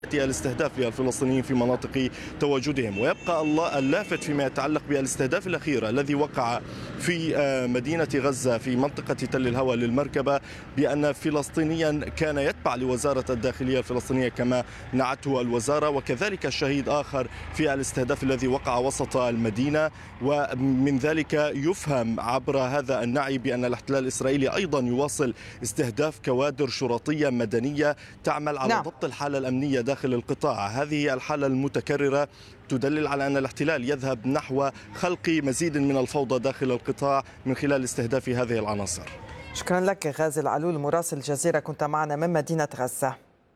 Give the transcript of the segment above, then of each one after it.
الاستهداف للفلسطينيين في مناطق تواجدهم. ويبقى اللافت فيما يتعلق بالاستهداف الأخير الذي وقع في مدينة غزة في منطقة تل الهوى للمركبة بأن فلسطينيا كان يتبع لوزارة الداخلية الفلسطينية كما نعته الوزارة، وكذلك شهيد آخر في الاستهداف الذي وقع وسط المدينة. ومن ذلك يفهم عبر هذا النعي بأن الاحتلال الإسرائيلي أيضا يواصل استهداف كوادر شرطية مدنية تعمل على ضبط الحالة الأمنية داخل القطاع. هذه الحالة المتكررة تدلل على أن الاحتلال يذهب نحو خلق مزيد من الفوضى داخل القطاع من خلال استهداف هذه العناصر. شكرا لك غازي العلول مراسل الجزيرة، كنت معنا من مدينة غزة.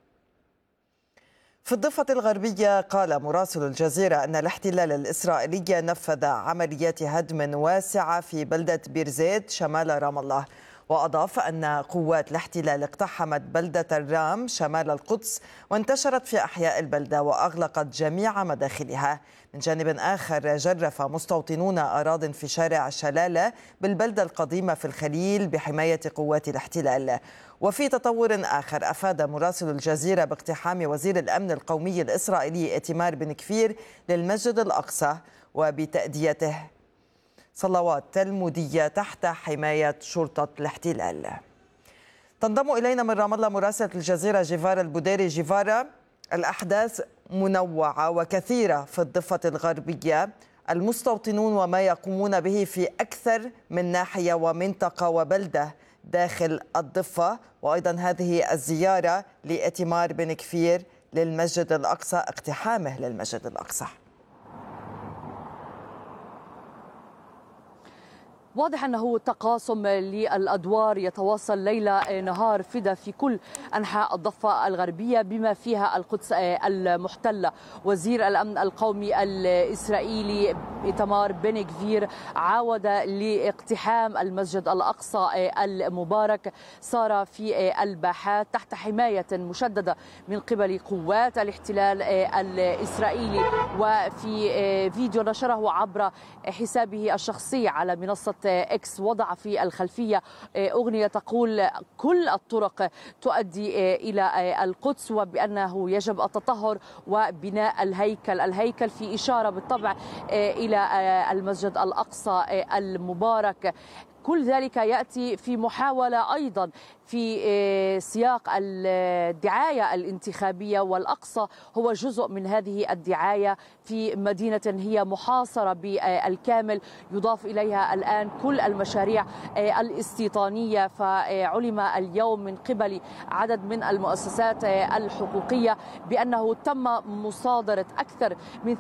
في الضفة الغربية قال مراسل الجزيرة أن الاحتلال الإسرائيلي نفذ عمليات هدم واسعة في بلدة بير زيت شمال رام الله، وأضاف أن قوات الاحتلال اقتحمت بلدة الرام شمال القدس وانتشرت في أحياء البلدة وأغلقت جميع مداخلها. من جانب آخر جرف مستوطنون أراضٍ في شارع شلالة بالبلدة القديمة في الخليل بحماية قوات الاحتلال. وفي تطور آخر أفاد مراسل الجزيرة باقتحام وزير الأمن القومي الإسرائيلي إيتمار بن كفير للمسجد الأقصى وبتأديته صلوات تلمودية تحت حماية شرطة الاحتلال. تنضم إلينا من رام الله مراسلة الجزيرة جيفارا البوديري. جيفارا، الأحداث منوعة وكثيرة في الضفة الغربية، المستوطنون وما يقومون به في أكثر من ناحية ومنطقة وبلدة داخل الضفة، وأيضا هذه الزيارة لإيتمار بن كفير للمسجد الأقصى، اقتحامه للمسجد الأقصى. واضح أنه تقاسم للأدوار يتواصل ليل نهار فدا في كل أنحاء الضفة الغربية بما فيها القدس المحتلة. وزير الأمن القومي الإسرائيلي إيتمار بن كفير عاود لاقتحام المسجد الأقصى المبارك، صار في الباحات تحت حماية مشددة من قبل قوات الاحتلال الإسرائيلي. وفي فيديو نشره عبر حسابه الشخصي على منصة إكس وضع في الخلفية أغنية تقول كل الطرق تؤدي إلى القدس، وبأنه يجب التطهر وبناء الهيكل في إشارة بالطبع إلى المسجد الأقصى المبارك. كل ذلك يأتي في محاولة أيضا في سياق الدعاية الانتخابية، والأقصى هو جزء من هذه الدعاية في مدينة هي محاصرة بالكامل، يضاف إليها الآن كل المشاريع الاستيطانية. فعلم اليوم من قبل عدد من المؤسسات الحقوقية بأنه تم مصادرة أكثر من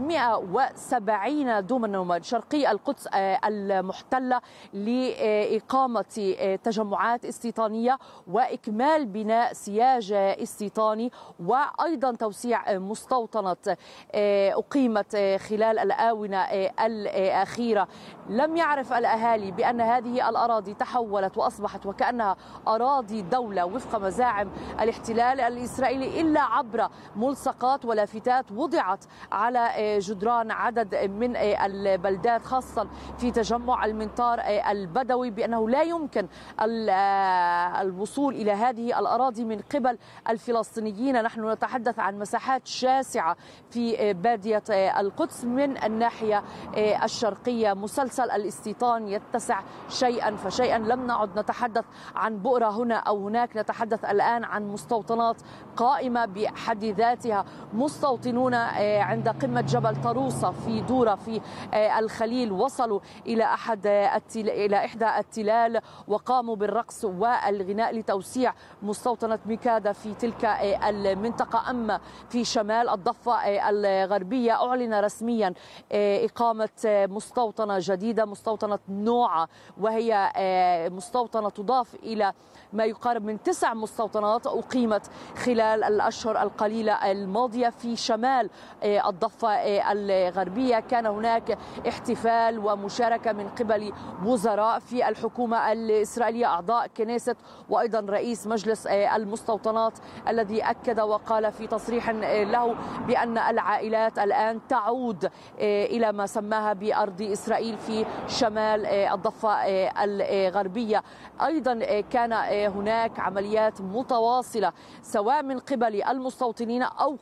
370 دوما شرقي القدس المحتلة لإقامة تجمعات استيطانية وإكمال بناء سياج استيطاني، وأيضا توسيع مستوطنة أقيمت خلال الآونة الأخيرة. لم يعرف الأهالي بأن هذه الأراضي تحولت وأصبحت وكأنها أراضي دولة وفق مزاعم الاحتلال الإسرائيلي إلا عبر ملصقات ولافتات وضعت على جدران عدد من البلدات، خاصة في تجمع المنطار البدوي، بأنه لا يمكن الوصول إلى هذه الأراضي من قبل الفلسطينيين. نحن نتحدث عن مساحات شاسعة في بادية القدس من الناحية الشرقية. مسلسل الاستيطان يتسع شيئا فشيئا، لم نعد نتحدث عن بؤرة هنا أو هناك، نتحدث الآن عن مستوطنات قائمة بحد ذاتها. مستوطنون عند قمة جبل طروسة في دورة في الخليل وصلوا إلى إحدى التلال وقاموا بالرقص والغناء لتوسيع مستوطنة ميكادا في تلك المنطقة. أما في شمال الضفة الغربية أعلن رسميا إقامة مستوطنة جديدة، مستوطنة نوعة، وهي مستوطنة تضاف إلى ما يقارب من 9 مستوطنات أقيمت خلال الأشهر القليلة الماضية في شمال الضفة الغربية. كان هناك احتفال ومشاركة من قبل وزراء في الحكومة الإسرائيلية، أعضاء كنيست وأيضا رئيس مجلس المستوطنات، الذي أكد وقال في تصريح له بأن العائلات الآن تعود إلى ما سماها بأرض إسرائيل في شمال الضفة الغربية. أيضا كان هناك عمليات متواصلة سواء من قبل المستوطنين أو